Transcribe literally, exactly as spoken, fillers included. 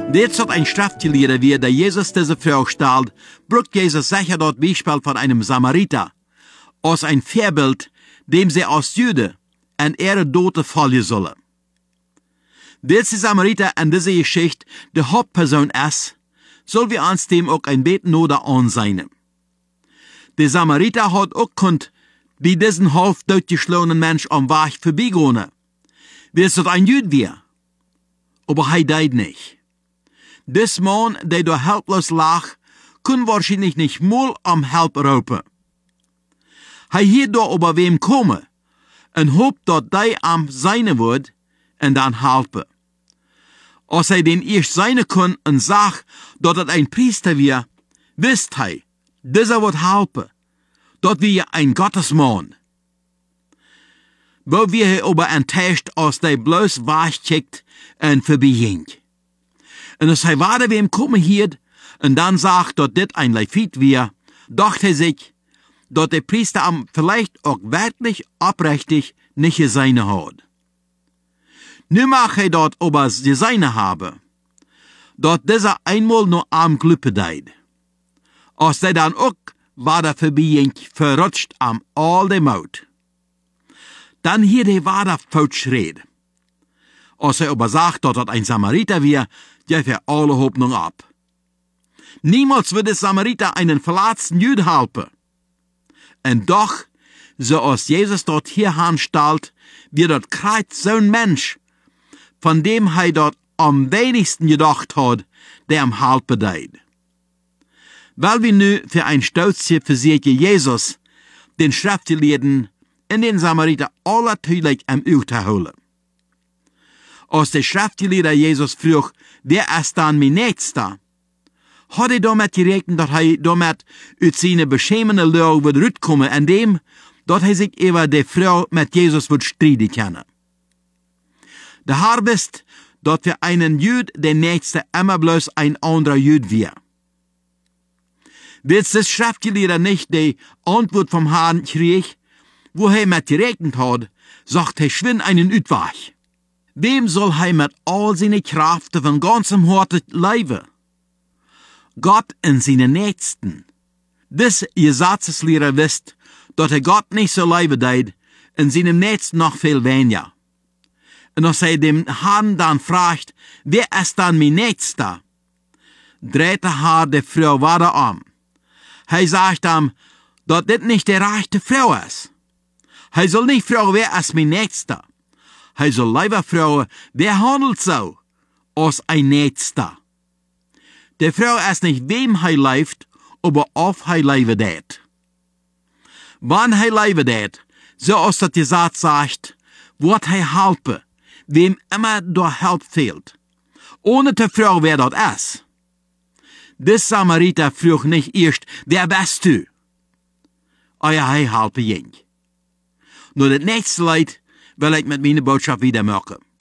Dit soort een schriftgeleerde wie der Jesus diese Frau stelt, brucht Jesus sicher dort Beispiel von einem Samariter, als ein Vorbild, dem sie als Jude en ihre Dote folgen sollen. Diese Samariter in dieser Geschichte die Hauptperson ist, soll wir uns dem auch ein bisschen noder ansehen. Der Samariter hat auch kunt bei diesen halb durchgeschlagenen Mensch am Weg vorbeigehen, wie es dort ein Jude war. Aber er deed nicht. Dis Mann, der da helplos lag, kon wahrscheinlich nicht mal am Help roepen. Hij hier da über wem komen, en hoopt dat die am seine wordt, en dan helpen. Als hij den eerst seine kon en zag dat het een priester was, wist hij, dieser wordt helpen. Dat wie ein Gottesmann. Wo wir hier aber enttäuscht, als der bloß wegcheckt en vorbeiging. En als hij waarde wem komen hield, en dan zag dat dit ein Levit war, dacht hij zich, dat der Priester am vielleicht auch wirklich oprechtig nicht gesehen hat. Nu mag hij dat aber gesehen haben, dat dieser einmal nur am Glüppe deed. Als der dann auch war der Verbindung verrutscht am all dem Maut. Dann hier der war der falsch red. Als er aber sagt, dass das ein Samariter war, gab er alle Hoffnung ab. Niemals wird der Samariter einen verlatzten Jüd helfen. Und doch, so als Jesus dort hier anstellt, wird dort kreuz so ein Mensch, von dem er dort am wenigsten gedacht hat, der am Helpen deed. Weil wir nu für ein Stolzje versichern Jesus, den Schriftgelehrten in den Samariter allertüglich am Uch zu holen. Als der Schriftgelehrte Jesus frug, wer ist dann mein Nächster, hat er damit gerechnet, dass er damit aus seiner beschämenden Lage wird rutkommen, indem, dass er sich über die Frau mit Jesus wird streiten kann. Der Herr wisst, dass für einen Jüd der Nächste immer bloß ein anderer Jüd wird. Wird das Schriftgelehrte nicht die Antwort vom Herrn krieg, wo er mit gerechnet hat, sagt er schwind einen Utweg. Wem soll er mit all seine Kraft von ganzem Herzen leben? Gott in seine Nächsten. Dis Gesetzeslehrer wisst, dass er Gott nicht so leben deed, in seinem Nächsten noch viel weniger. Und als er dem Herrn dann fragt, wer ist dann mein Nächster, dreht der Herr die Frau weiter um. Er sagt ihm, dass das nicht die rechte Frau ist. Er soll nicht fragen, wer ist mein Nächster. Er soll lieber fragen, wer handelt so als ein Nächster. Die Frau ist nicht, wem er lebt, aber auf er leben det. Wann er leben det, so als das die Satz sagt, wird er helfen, wem immer der Help fehlt. Ohne zu fragen, wer das ist. Dis Samariter frug nicht erst, wer bist du? Oh ja, hij helpen jink. Nur das nächste Leid will ich mit meiner Botschaft wieder machen.